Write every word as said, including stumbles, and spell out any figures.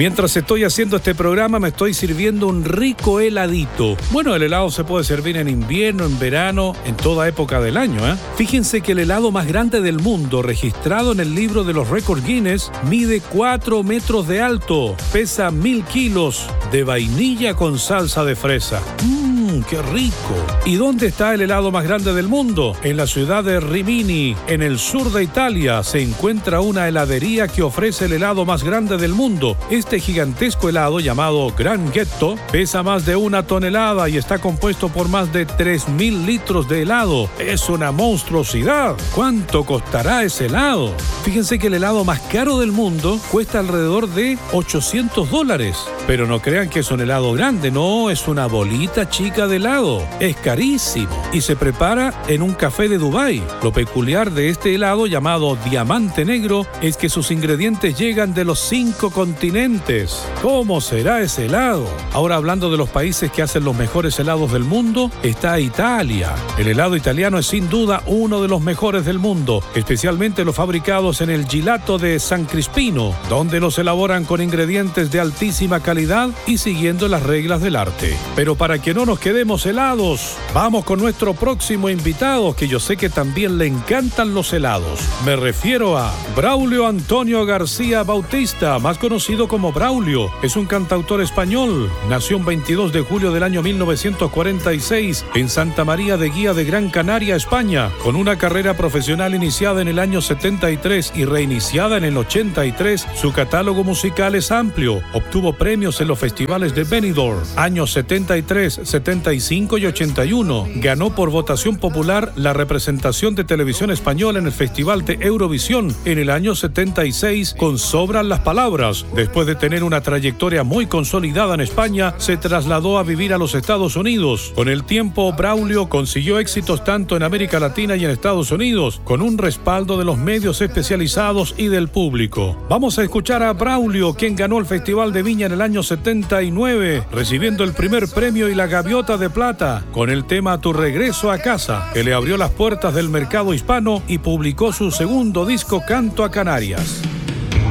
Mientras estoy haciendo este programa me estoy sirviendo un rico heladito. Bueno, el helado se puede servir en invierno, en verano, en toda época del año, ¿eh? Fíjense que el helado más grande del mundo, registrado en el libro de los récords Guinness, mide cuatro metros de alto, pesa mil kilos, de vainilla con salsa de fresa. ¡Mmm, qué rico! ¿Y dónde está el helado más grande del mundo? En la ciudad de Rimini, en el sur de Italia, se encuentra una heladería que ofrece el helado más grande del mundo. Este gigantesco helado, llamado Gran Ghetto, pesa más de una tonelada y está compuesto por más de tres mil litros de helado. ¡Es una monstruosidad! ¿Cuánto costará ese helado? Fíjense que el helado más caro del mundo cuesta alrededor de ochocientos dólares. Pero no crean que es un helado grande, no, es una bolita chica de helado. Es carísimo y se prepara en un café de Dubái. Lo peculiar de este helado, llamado Diamante Negro, es que sus ingredientes llegan de los cinco continentes. ¿Cómo será ese helado? Ahora, hablando de los países que hacen los mejores helados del mundo, está Italia. El helado italiano es sin duda uno de los mejores del mundo, especialmente los fabricados en el Gelato de San Crispino, donde los elaboran con ingredientes de altísima calidad y siguiendo las reglas del arte. Pero para que no nos quedemos helados, vamos con nuestro próximo invitado, que yo sé que también le encantan los helados. Me refiero a Braulio Antonio García Bautista, más conocido como Braulio. Es un cantautor español. Nació el veintidós de julio del año mil novecientos cuarenta y seis en Santa María de Guía de Gran Canaria, España, con una carrera profesional iniciada en el año setenta y tres y reiniciada en el ochenta y tres. Su catálogo musical es amplio. Obtuvo premios en los festivales de Benidorm, años setenta y tres, setenta y cinco y ochenta y uno. Ganó por votación popular la representación de televisión española en el Festival de Eurovisión en el año setenta y seis con Sobran las Palabras. Después de tener una trayectoria muy consolidada en España, se trasladó a vivir a los Estados Unidos. Con el tiempo, Braulio consiguió éxitos tanto en América Latina y en Estados Unidos, con un respaldo de los medios especializados y del público. Vamos a escuchar a Braulio, quien ganó el Festival de Viña en el año setenta y nueve, recibiendo el primer premio y la Gaviota de Plata, con el tema Tu Regreso a Casa, que le abrió las puertas del mercado hispano y publicó su segundo disco, Canto a Canarias.